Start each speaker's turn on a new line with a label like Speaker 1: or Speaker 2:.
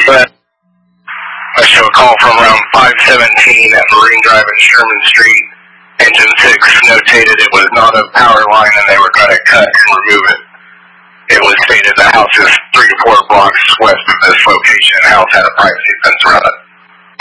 Speaker 1: But I show a call from around 517 at Marine Drive and Sherman Street. Engine 6 notated it was not a power line and they were going to cut and remove it. It was stated the house is 3 to 4 blocks west of this location and the house had a privacy fence around it.